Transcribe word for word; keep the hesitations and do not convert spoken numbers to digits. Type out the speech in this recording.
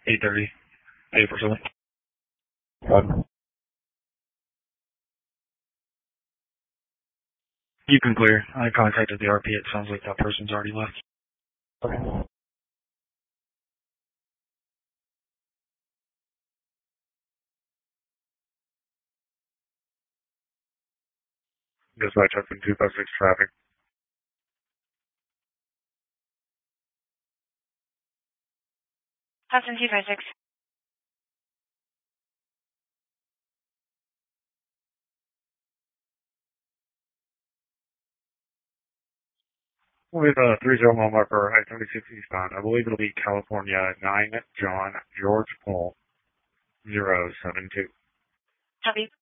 eight thirty. eight for seven. Good. You can clear. I contacted the R P. It sounds like that person's already left. Okay. Dispatch up in two five six traffic. Hudson two five six. With a three zero mile marker, I seventy-six eastbound. I believe it'll be California nine John George Paul zero seven two. Copy.